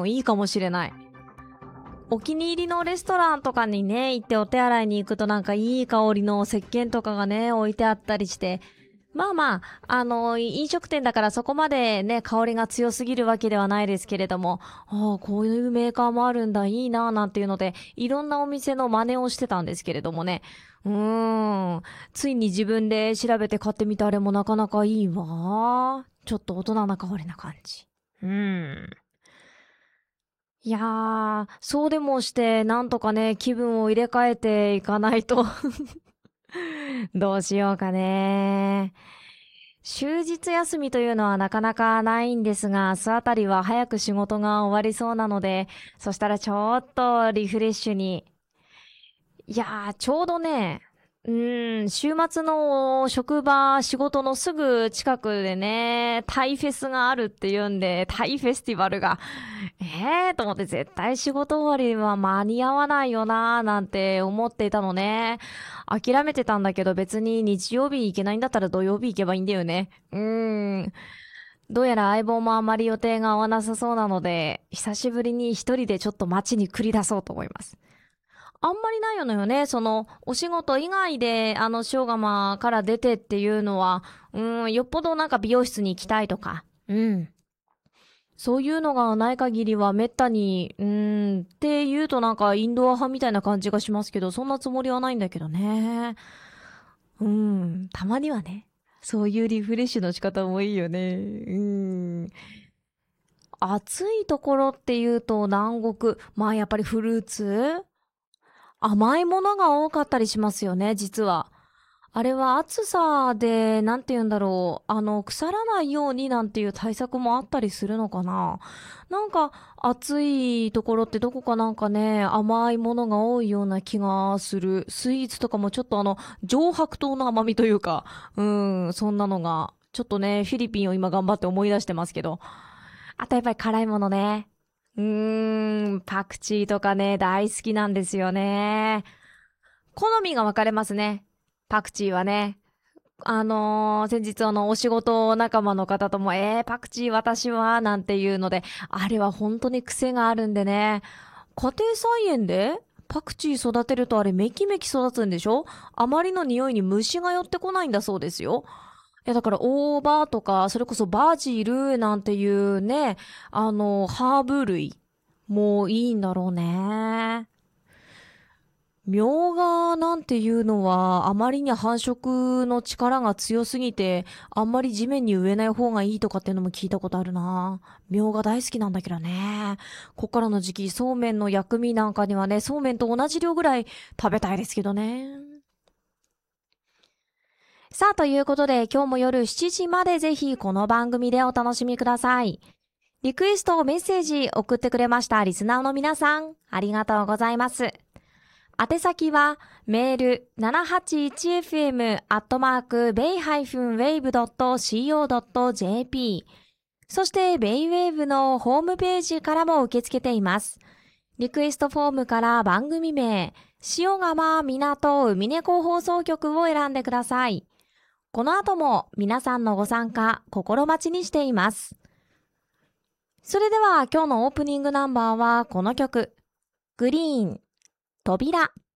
いいかもしれない。お気に入りのレストランとかにね、行ってお手洗いに行くとなんかいい香りの石鹸とかがね、置いてあったりして、まあまあ、飲食店だからそこまでね、香りが強すぎるわけではないですけれども、ああ、こういうメーカーもあるんだ、いいな、なんていうので、いろんなお店の真似をしてたんですけれどもね。ついに自分で調べて買ってみたあれもなかなかいいわ。ちょっと大人な香りな感じ。いやー、そうでもして、なんとかね、気分を入れ替えていかないとどうしようかね。終日休みというのはなかなかないんですが、明日あたりは早く仕事が終わりそうなので、そしたらちょっとリフレッシュに。いやー、ちょうどね、週末の職場、仕事のすぐ近くでね、タイフェスがあるっていうんで、タイフェスティバルが、と思って絶対仕事終わりは間に合わないよなーなんて思っていたのね。諦めてたんだけど別に日曜日行けないんだったら土曜日行けばいいんだよね。どうやら相棒もあまり予定が合わなさそうなので、久しぶりに一人でちょっと街に繰り出そうと思います。あんまりないのよね。お仕事以外で、塩釜から出てっていうのは、よっぽどなんか美容室に行きたいとか、そういうのがない限りはめったに、って言うとなんかインドア派みたいな感じがしますけど、そんなつもりはないんだけどね。たまにはね、そういうリフレッシュの仕方もいいよね。暑いところって言うと南国、まあやっぱりフルーツ甘いものが多かったりしますよね、実は。あれは暑さで、なんて言うんだろう、腐らないようになんていう対策もあったりするのかな。なんか、暑いところってどこかなんかね、甘いものが多いような気がする。スイーツとかもちょっと上白糖の甘みというか、そんなのが、ちょっとね、フィリピンを今頑張って思い出してますけど。あとやっぱり辛いものね。パクチーとかね、大好きなんですよね。好みが分かれますね。パクチーはね。先日お仕事仲間の方とも、パクチー私は、なんていうので、あれは本当に癖があるんでね。家庭菜園でパクチー育てるとあれめきめき育つんでしょ？あまりの匂いに虫が寄ってこないんだそうですよ。だから大葉とか、それこそバジルなんていうね、ハーブ類もいいんだろうね。みょうがなんていうのはあまりに繁殖の力が強すぎてあんまり地面に植えない方がいいとかっていうのも聞いたことあるな。みょうが大好きなんだけどね。こっからの時期そうめんの薬味なんかにはね、そうめんと同じ量ぐらい食べたいですけどね。さあということで今日も夜7時までぜひこの番組でお楽しみください。リクエストメッセージ送ってくれましたリスナーの皆さんありがとうございます。宛先はメール 781fm@bay-wave.co.jp そしてベイウェーブのホームページからも受け付けています。リクエストフォームから番組名、塩釜港海猫放送局を選んでください。この後も皆さんのご参加心待ちにしています。それでは今日のオープニングナンバーはこの曲、グリーン、扉。